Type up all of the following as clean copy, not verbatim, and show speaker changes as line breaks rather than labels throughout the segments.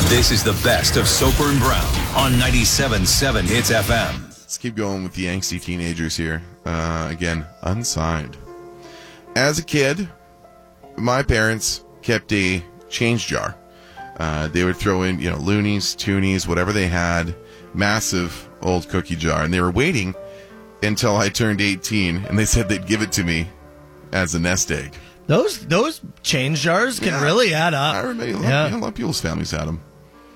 This is the best of Soper and Brown on 97.7 Hits FM.
Let's keep going with the angsty teenagers here. Again, unsigned. As a kid, my parents kept a change jar. They would throw in, loonies, toonies, whatever they had. Massive old cookie jar. And they were waiting until I turned 18, and they said they'd give it to me as a nest egg.
Those change jars can really add up.
I remember a lot of people's families had them.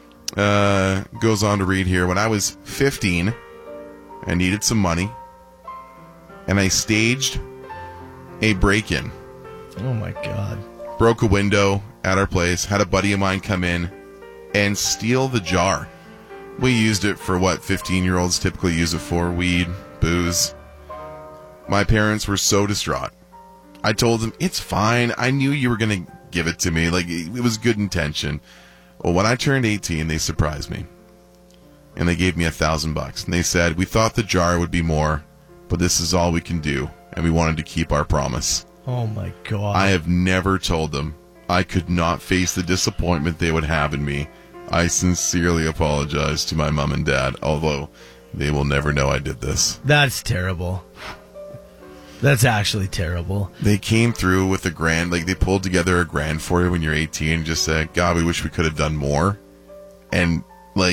Goes on to read here. When I was 15, I needed some money, and I staged a break-in.
Oh, my God.
Broke a window at our place, had a buddy of mine come in and steal the jar. We used it for what 15-year-olds typically use it for, weed, booze. My parents were so distraught. I told them, it's fine. I knew you were going to give it to me. Like, it was good intention. Well, when I turned 18, they surprised me. And they gave me $1,000. And they said, we thought the jar would be more, but this is all we can do. And we wanted to keep our promise.
Oh, my God.
I have never told them I could not face the disappointment they would have in me. I sincerely apologize to my mom and dad, although they will never know I did this.
That's terrible. That's actually terrible.
They came through with a grand, they pulled together a grand for you when you're 18 and just said, God, we wish we could have done more. And, I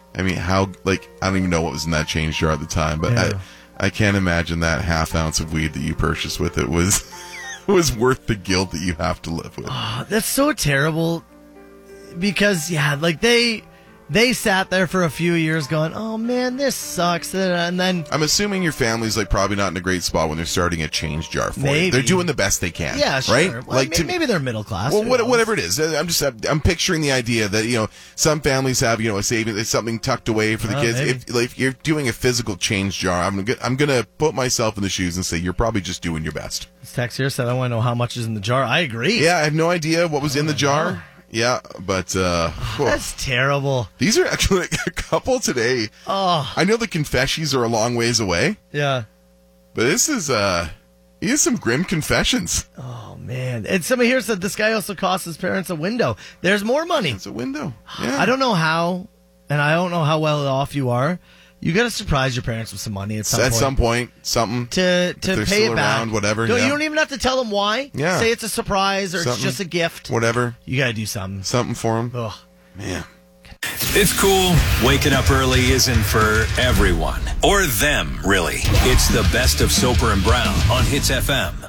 don't even know what was in that change jar at the time, but I can't imagine that half ounce of weed that you purchased with it was worth the guilt that you have to live with.
Oh, that's so terrible because, they sat there for a few years going, oh, man, this sucks. And then
I'm assuming your family's probably not in a great spot when they're starting a change jar for you. They're doing the best they can.
Yeah, sure.
Right?
Well, maybe they're middle class.
Well, whatever it is. I'm picturing the idea that, some families have, a savings, something tucked away for the kids. If you're doing a physical change jar, I'm going to put myself in the shoes and say you're probably just doing your best.
This text here said, I want to know how much is in the jar. I agree.
Yeah, I have no idea what was in the jar. Yeah, but
that's terrible.
These are actually a couple today.
Oh,
I know the confessions are a long ways away.
Yeah,
but this is some grim confessions.
Oh man! And somebody here said this guy also cost his parents a window. There's more money.
It's a window. Yeah.
I don't know how, and I don't know how well off you are. You got to surprise your parents with some money at some point.
Something
to pay it back.
Around, whatever.
You don't even have to tell them why.
Yeah.
Say it's a surprise or it's just a gift.
Whatever.
You got to do something.
Something for them.
Oh
man.
It's cool. Waking up early isn't for everyone. Or them, really. It's the best of Soper and Brown on Hits FM.